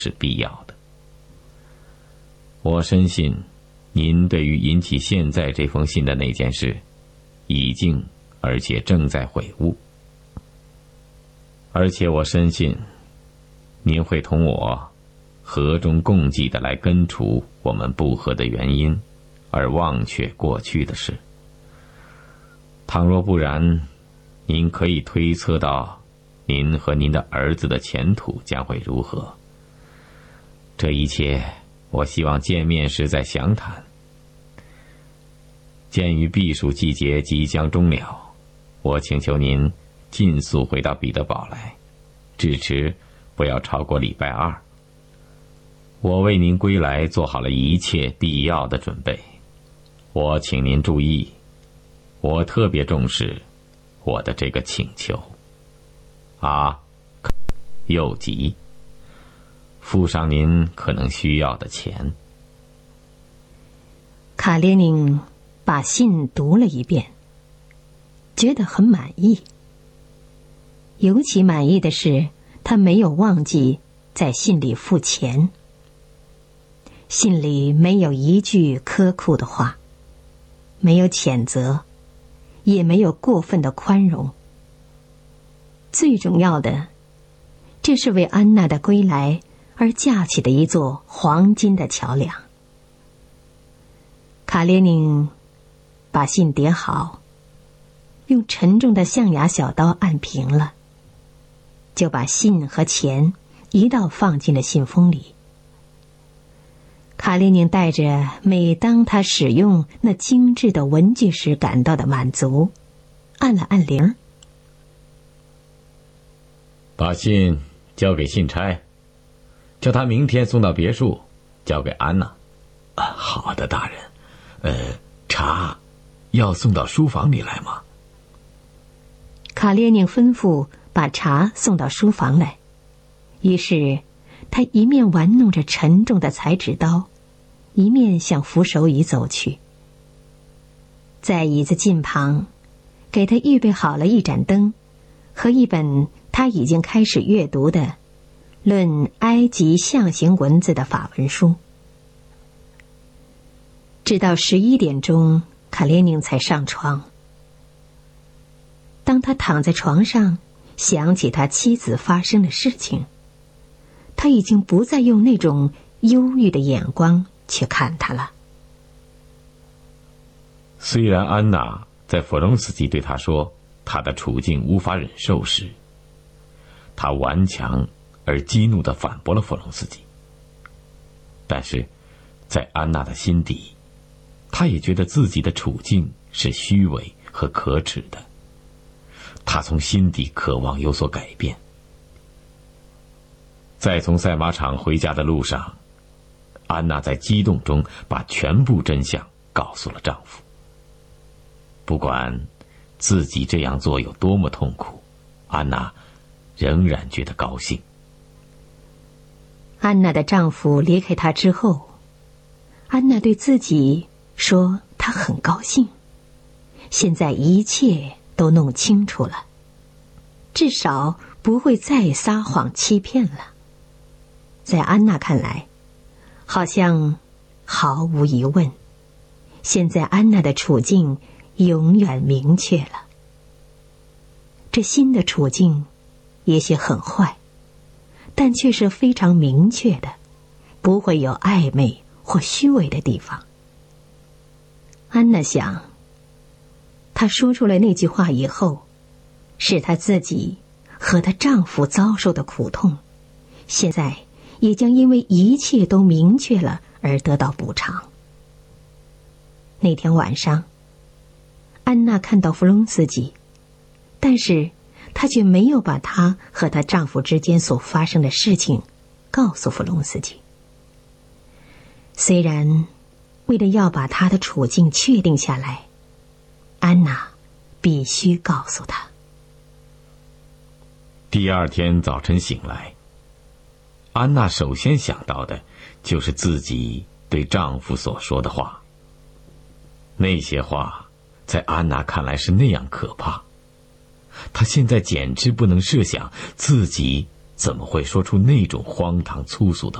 是必要的。我深信，您对于引起现在这封信的那件事，已经而且正在悔悟。而且我深信，您会同我和衷共济地来根除我们不和的原因，而忘却过去的事。倘若不然，您可以推测到您和您的儿子的前途将会如何。这一切我希望见面时再详谈。鉴于避暑季节即将终了，我请求您尽速回到彼得堡来，至迟不要超过礼拜2。我为您归来做好了一切必要的准备。我请您注意，我特别重视我的这个请求。又急，附上您可能需要的钱。 卡列宁把信读了一遍，觉得很满意。尤其满意的是，他没有忘记在信里付钱。信里没有一句苛酷的话，没有谴责，也没有过分的宽容。最重要的，这是为安娜的归来而架起的一座黄金的桥梁。卡列宁把信叠好，用沉重的象牙小刀按平了，就把信和钱一道放进了信封里。卡列宁带着每当他使用那精致的文具时感到的满足，按了按铃。 把信交给信差，叫他明天送到别墅，交给安娜。 好的，大人。茶要送到书房里来吗？ 卡列宁吩咐把茶送到书房来。于是他一面玩弄着沉重的裁纸刀，一面向扶手椅走去。在椅子近旁，给他预备好了一盏灯和一本他已经开始阅读的《论埃及象形文字的法文书》。直到11点钟，卡列宁才上床。当他躺在床上，想起他妻子发生的事情，他已经不再用那种忧郁的眼光去看他了。 虽然安娜在弗隆斯基对他说他的处境无法忍受时，他顽强而激怒地反驳了弗隆斯基，但是在安娜的心底，他也觉得自己的处境是虚伪和可耻的。他从心底渴望有所改变。在从赛马场回家的路上，安娜在激动中把全部真相告诉了丈夫。不管自己这样做有多么痛苦，安娜仍然觉得高兴。 安娜的丈夫离开她之后，安娜对自己说她很高兴，现在一切都弄清楚了，至少不会再撒谎欺骗了。在安娜看来，好像毫无疑问，现在安娜的处境永远明确了。这新的处境也许很坏，但却是非常明确的，不会有暧昧或虚伪的地方。安娜想，她说出来那句话以后，是她自己和她丈夫遭受的苦痛，现在也将因为一切都明确了而得到补偿。那天晚上，安娜看到弗隆斯基，但是她却没有把她和她丈夫之间所发生的事情告诉弗隆斯基。虽然为了要把她的处境确定下来，安娜必须告诉他。 第二天早晨醒来，安娜首先想到的就是自己对丈夫所说的话。那些话在安娜看来是那样可怕，她现在简直不能设想自己怎么会说出那种荒唐粗俗的